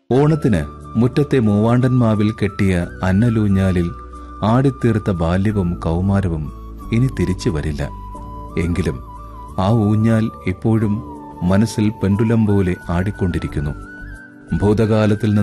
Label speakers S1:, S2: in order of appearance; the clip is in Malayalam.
S1: ഓണത്തിന് മുറ്റത്തെ മൂവാണ്ടന്മാവിൽ കെട്ടിയ അന്നലൂഞ്ഞാലിൽ ആടിത്തീർത്ത ബാല്യവും കൗമാരവും ഇനി തിരിച്ചു വരില്ല. എങ്കിലും ആ ഊഞ്ഞാൽ ഇപ്പോഴും മനസ്സിൽ പെണ്ടുലം പോലെ ആടിക്കൊണ്ടിരിക്കുന്നു. ഭൂതകാലത്തിൽ